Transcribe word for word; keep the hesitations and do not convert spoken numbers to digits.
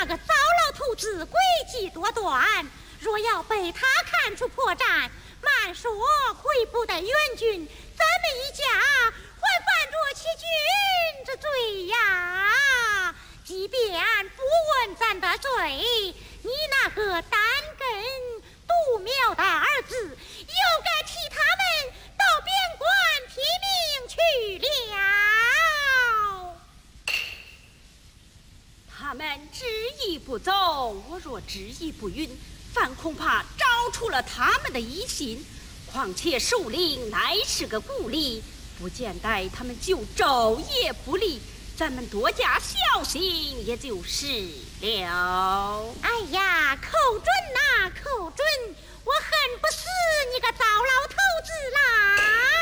个糟老头子诡计多端，若要被他看出破绽，慢说会不得援军，咱们一家会犯着欺君之罪呀！即便不问咱的罪，你那个单根独苗的儿子，又该替他们到边关提名去了。 他们执意不走，我若执意不允，反恐怕招出了他们的疑心。况且首领乃是个孤吏，不见待他们就昼夜不离，咱们多加小心也就是了。 啊，